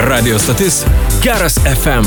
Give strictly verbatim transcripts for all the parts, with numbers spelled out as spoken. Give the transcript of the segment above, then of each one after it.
Radio stotis Geras F M.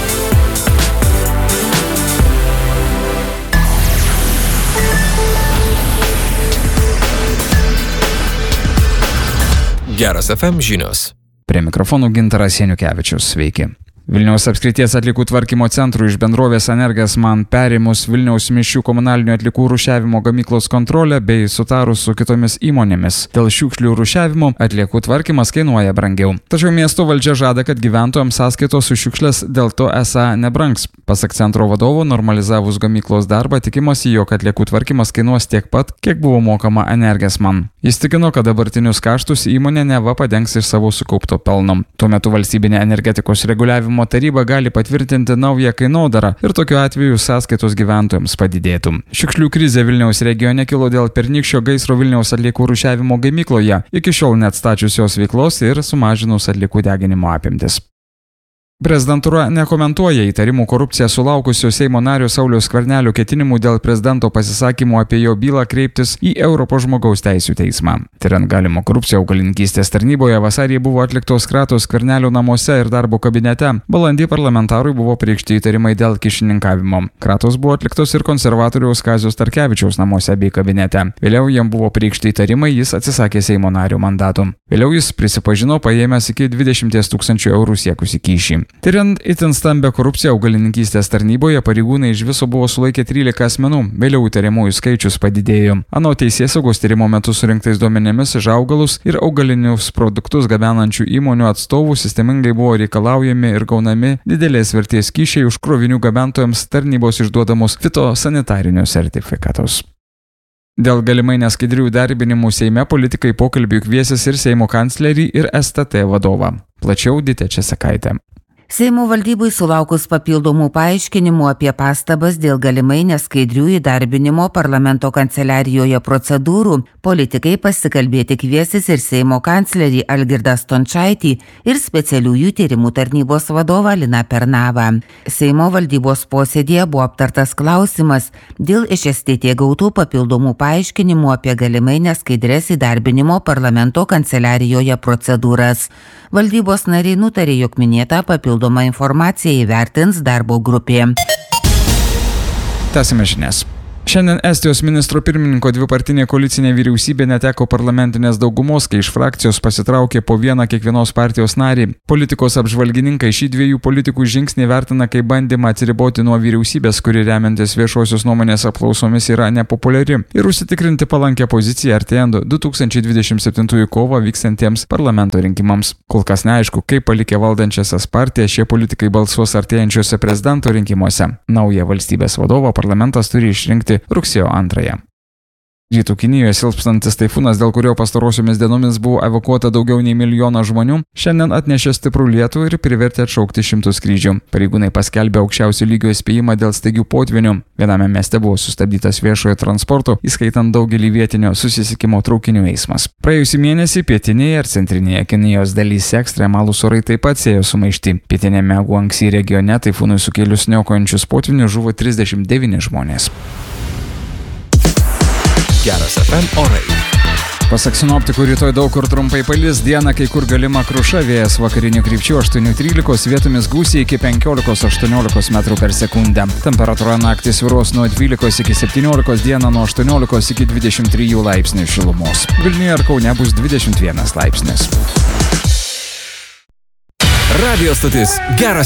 Geras F M žinios. Prie mikrofonų Gintaras Janiukevičius. Sveiki. Vilniaus apskrities atliekų tvarkymo centrų iš bendrovės Energesman perėmus Vilniaus mišrių komunalinių atliekų rūšiavimo gamyklos kontrolę bei sutarus su kitomis įmonėmis. Dėl šiukšlių rūšiavimo atliekų tvarkymas kainuoja brangiau. Tačiau miesto valdžia žada, kad gyventojams sąskaitos už šiukšles dėl to esą nebrangs. Pasak centro vadovo, normalizavus gamyklos darbą, tikimasi, jog atliekų tvarkymas kainuos tiek pat, kiek buvo mokama Energesman. Jis tikino, kad dabartinius kaštus įmonė neva padengs iš savo sukaupto pelno. Tuo metu valstybinė energetikos reguliavimo taryba gali patvirtinti naują kainodarą ir tokiu atveju sąskaitos gyventojams padidėtų. Šiukšlių krizė Vilniaus regione kilo dėl pernykščio gaisro Vilniaus atliekų rūšiavimo gamykloje, iki šiol neatstačius jos veiklos ir sumažinus atliekų deginimo apimtis. Prezidentūra nekomentuoja įtarimų korupciją sulaukusio Seimo nario Sauliaus Skvernelio ketinimų dėl prezidento pasisakymų apie jo bylą kreiptis į Europos žmogaus teisių teismą. Tiriant galimo korupciją augalininkystės tarnyboje, vasarį buvo atliktos kratos Skvernelio namuose ir darbo kabinete. Balandį parlamentarui buvo priekšti įtarimai dėl kyšininkavimo. Kratos buvo atliktos ir konservatoriaus Kazio Starkevičiaus namuose bei kabinete. Vėliau jam buvo priekšti įtarimai, jis atsisakė Seimo nario mandato. Vėliau jis prisipažino paėmęs iki dvidešimties tūkstančių eurų siekusi kyšį. Tiriant itin stambę korupciją augalininkystės tarnyboje, pareigūnai iš viso buvo sulaikę trylika asmenų, vėliau įtariamųjų skaičius padidėjo. Anot teisėsaugos tyrimo metu surinktais duomenimis iš augalus ir augalinius produktus gabenančių įmonių atstovų sistemingai buvo reikalaujami ir gaunami didelės vertės kyšiai už krovinių gabentojams tarnybos išduodamus fitosanitarinius sertifikatus. Dėl galimai neskaidrių darbinimų Seime politikai pokalbiui kviesis ir Seimo kanclerį ir S T T vadovą. Plačiau Ditė Česakaitė. Seimo valdybai sulaukus papildomų paaiškinimų apie pastabas dėl galimai neskaidrių įdarbinimo parlamento kanceliarijoje procedūrų, politikai pasikalbėti kviesis ir Seimo kanclerį Algirdą Stončaitį ir specialiųjų tyrimų tarnybos vadovą Liną Pernavą. Seimo valdybos posėdėje buvo aptartas klausimas dėl iš S T T gautų papildomų paaiškinimų apie galimai neskaidrės įdarbinimo parlamento kanceliarijoje procedūras. Valdybos nariai nutarė, jog minėta papildoma informacija įvertins darbo grupė. Tęsime žinias. Šiandien Estijos ministro pirmininko dvipartinė koalicinė vyriausybė neteko parlamentinės daugumos, kai iš frakcijos pasitraukė po vieną kiekvienos partijos narį. Politikos apžvalgininkai šį dviejų politikų žingsnį vertina kaip bandymą atsiriboti nuo vyriausybės, kuri remiantis viešosios nuomonės apklausomis yra nepopuliari, ir užsitikrinti palankę poziciją artėjant du tūkstančiai dvidešimt septintųjų kovą vyksiantiems parlamento rinkimams. Kol kas neaišku, kaip palikę valdančiasias partijas šie politikai balsuos artėjančiuose prezidento rinkimuose. Naują valstybės vadovą parlamentas turi išrinkti rugsėjo antrąją. Rytų Kinijoje silpstantis taifūnas, dėl kurio pastarosiomis dienomis buvo evakuota daugiau nei milijoną žmonių, šiandien atnešė stiprų lietų ir privertė atšaukti šimtus skrydžių. Pareigūnai paskelbė aukščiausio lygio įspėjimą dėl staigių potvynių. Viename mieste buvo sustabdytas viešojo transporto, įskaitant daugelį vietinio susisiekimo traukinių eismas. Praėjusį mėnesį pietinėje ir centrinėje Kinijos dalyse ekstremalūs orai taip pat siejo sumaištį. Pietinėme Guangxi regione taifūnui sukėlus niokojančius potvynius žuvo trisdešimt devyni žmonės. Geras F M orai. Pasak sinoptikų, rytoj daug kur trumpai palis, dieną kai kur galima kruša, vėjas vakarinių krypčių aštuoni trylikos, vietomis gūsiai iki penkiolikos aštuoniolikos metrų per sekundę. Temperatūra naktį svyruos nuo dvylikos iki septyniolikos, dieną nuo aštuoniolikos iki dvidešimt trijų laipsnių šilumos. Vilniuje ir Kaune bus dvidešimt vienas laipsnis. Radio stotis Geras